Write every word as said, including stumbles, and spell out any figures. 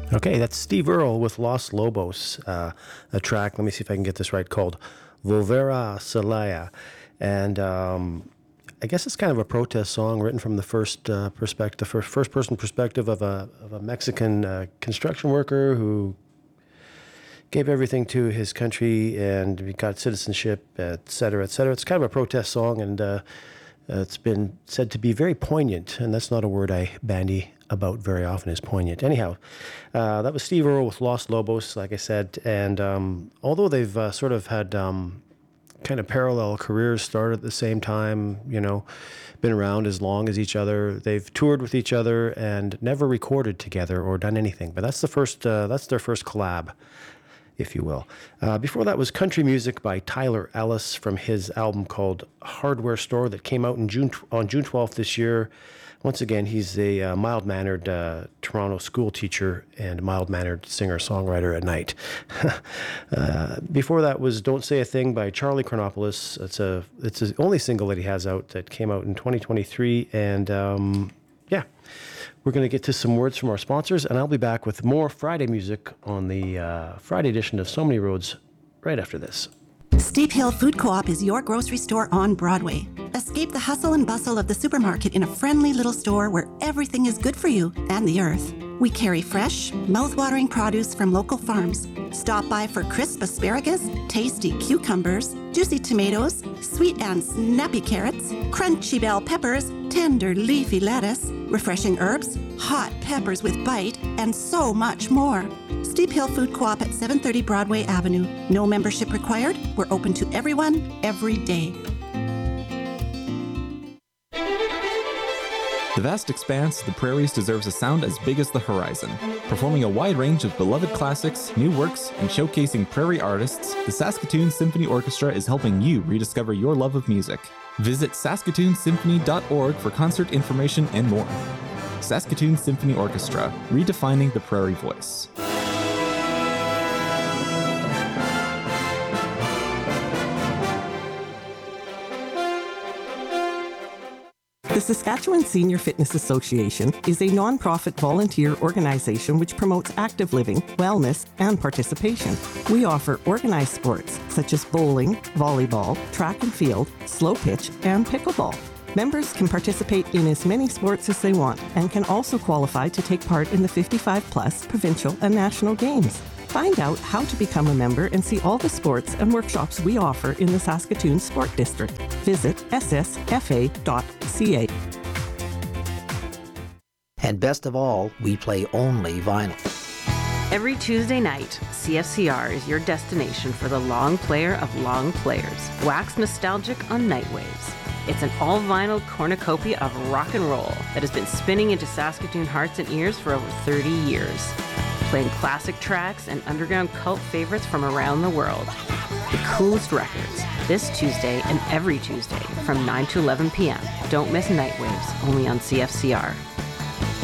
Okay, that's Steve Earle with Los Lobos, uh, a track, let me see if I can get this right, called Volvera Celaya. And um, I guess it's kind of a protest song written from the first uh, perspective, first, first person perspective of a, of a Mexican uh, construction worker who gave everything to his country and he got citizenship, et cetera, et cetera. It's kind of a protest song, and uh, it's been said to be very poignant, and that's not a word I bandy about very often, is poignant. Anyhow, uh, that was Steve Earle with Los Lobos, like I said, and um, although they've uh, sort of had um, kind of parallel careers, started at the same time, you know, been around as long as each other, they've toured with each other and never recorded together or done anything. But that's the first, uh, that's their first collab, if you will. Uh, before that was country music by Tyler Ellis from his album called Hardware Store that came out in June on June twelfth this year. Once again, he's a uh, mild-mannered uh, Toronto school teacher and mild-mannered singer-songwriter at night. uh, before that was Don't Say a Thing by Charlie Chronopoulos. It's a it's the only single that he has out that came out in twenty twenty-three. And um, yeah, we're going to get to some words from our sponsors, and I'll be back with more Friday music on the uh, Friday edition of So Many Roads right after this. Steep Hill Food Co-op is your grocery store on Broadway. Escape the hustle and bustle of the supermarket in a friendly little store where everything is good for you and the earth. We carry fresh, mouth-watering produce from local farms. Stop by for crisp asparagus, tasty cucumbers, juicy tomatoes, sweet and snappy carrots, crunchy bell peppers, tender leafy lettuce, refreshing herbs, hot peppers with bite, and so much more. Steep Hill Food Co-op at seven thirty Broadway Avenue. No membership required. We're open to everyone, every day. The vast expanse of the prairies deserves a sound as big as the horizon. Performing a wide range of beloved classics, new works, and showcasing prairie artists, the Saskatoon Symphony Orchestra is helping you rediscover your love of music. Visit saskatoon symphony dot org for concert information and more. Saskatoon Symphony Orchestra, redefining the prairie voice. The Saskatchewan Senior Fitness Association is a non-profit volunteer organization which promotes active living, wellness, and participation. We offer organized sports such as bowling, volleyball, track and field, slow pitch, and pickleball. Members can participate in as many sports as they want and can also qualify to take part in the fifty-five plus provincial and national games. Find out how to become a member and see all the sports and workshops we offer in the Saskatoon Sport District. Visit s s f a dot c a. And best of all, we play only vinyl. Every Tuesday night, C F C R is your destination for the long player of long players. Wax nostalgic on Nightwaves. It's an all-vinyl cornucopia of rock and roll that has been spinning into Saskatoon hearts and ears for over thirty years. Playing classic tracks and underground cult favorites from around the world. The coolest records, this Tuesday and every Tuesday from nine to eleven p.m. Don't miss Nightwaves, only on C F C R.